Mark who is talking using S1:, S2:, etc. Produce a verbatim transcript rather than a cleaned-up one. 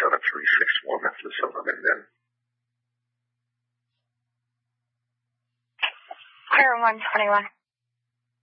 S1: seven three six one. That's the cell I'm in then.
S2: Clear one twenty-one.